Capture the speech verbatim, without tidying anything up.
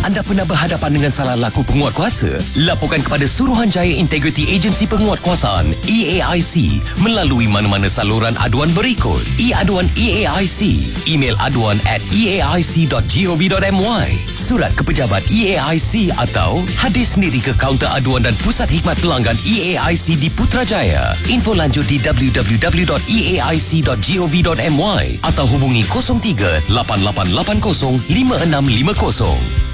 anda pernah berhadapan dengan salah laku penguatkuasa? Laporkan kepada Suruhanjaya Integrity Agensi Penguatkuasaan E A I C melalui mana-mana saluran aduan berikut: e-aduan E A I C, email aduan at e a i c dot gov dot my, surat ke pejabat E A I C atau hadir sendiri ke kaunter aduan dan pusat khidmat pelanggan E A I C di Putrajaya. Info lanjut di w w w dot e a i c dot gov dot my atau hubungi kosong tiga lapan lapan lapan kosong lima enam lima kosong.